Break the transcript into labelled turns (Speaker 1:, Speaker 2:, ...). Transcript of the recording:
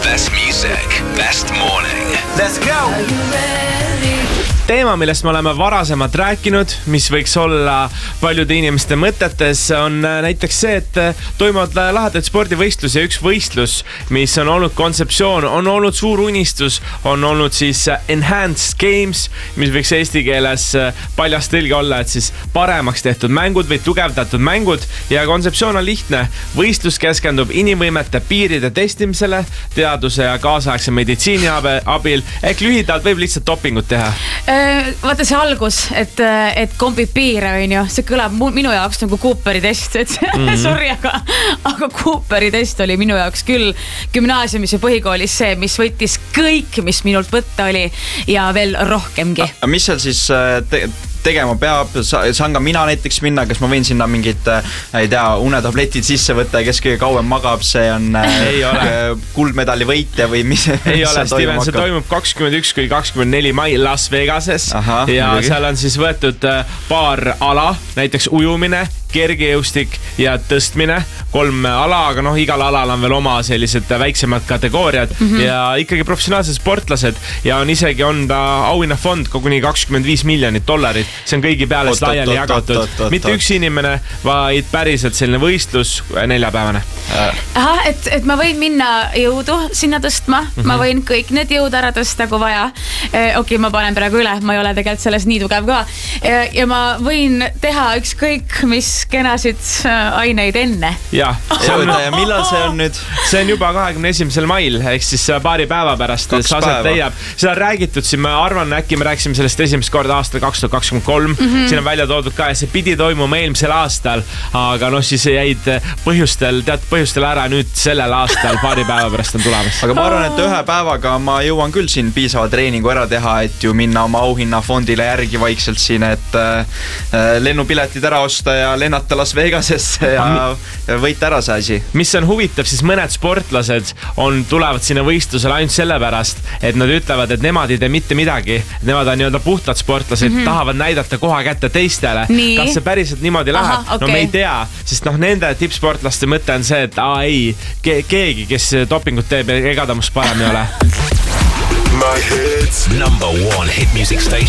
Speaker 1: Best music, best morning.
Speaker 2: Let's go!
Speaker 3: Teema, millest me oleme varasemalt rääkinud, mis võiks olla paljude inimeste mõtetes, on näiteks see, et toimuvad lahedaid spordivõistlusi ja üks võistlus, mis on olnud kontseptsioon, on olnud suur unistus, on olnud siis enhanced games, mis võiks eesti keeles paljas tõlge olla, et siis paremaks tehtud mängud või tugevdatud mängud ja kontseptsioon on lihtne. Võistlus keskendub inimvõimete piiride testimisele, teaduse ja kaasaegse meditsiini abil, ehk lühidalt võib lihtsalt dopingut teha.
Speaker 4: Vaata see algus, et kombib piire, see kõlab minu jaoks nagu Cooperi test, et sorry, aga Cooperi test oli minu jaoks küll gümnaasiumis ja põhikoolis see, mis võttis kõik, mis minult võtta oli ja veel rohkemgi.
Speaker 5: Mis seal siis tegema peab, saan ka mina näiteks minna, kas ma võin sinna mingid, ei tea, unetabletid sisse võtta ja kes kõige kauem magab, see on kuldmedali võitja või mis?
Speaker 3: Ei ole, Steven, see toimub 21-24 mai Las Vegases. Ja seal on siis võetud paar ala, näiteks ujumine, kergejõustik ja tõstmine, 3 ala, aga igal alal on veel oma sellised väiksemad kategooriad ja ikkagi professionaalsed sportlased ja on isegi auhinnafond koguni $25 miljonit. See on kõigi peale laiali jagatud. Mitte üks inimene, vaid päriselt selline võistlus 4-päevane.
Speaker 4: Et ma võin minna jõudu sinna tõstma, ma võin kõik need jõud ära tõsta, kui vaja. Okei, ma panen praegu üle, ma ei ole tegelikult selles nii tugev ka. Ja ma võin teha ükskõik, mis kenasid aineid enne.
Speaker 3: Ja
Speaker 5: millal see on nüüd?
Speaker 3: See on juba 21. mail, ehk siis paari päeva pärast. Seda on räägitud siin, ma arvan, äkki me rääksime sellest esimest korda aastal 2023. Siin on välja toodud ka, see pidi toimuma eelmisel aastal, aga siis jäid põhjustel ära nüüd sellel aastal, paari päeva pärast on tulemas.
Speaker 5: Aga ma arvan, et 1 päevaga ma jõuan küll siin piisava treeningu ära teha, et ju minna oma auhinnafondile järgi vaikselt siin, et lennupiletid ära osta ja lennata Las Vegasesse ja võita ära see asi.
Speaker 3: Mis on huvitav, siis mõned sportlased tulevad sinna võistlusele ainult sellepärast, et nad ütlevad, et nemad ei tee mitte midagi. Nemad on nii-öelda puhtad sportlased, tahavad näidata koha kätte teistele. Kas see päriselt niimoodi läheb? No me ei tea, sest nende tippsportlaste mõte on see, et keegi, kes dopingut teeb, ega ta must parem ei ole.
Speaker 1: My hits. Number 1 hit music station.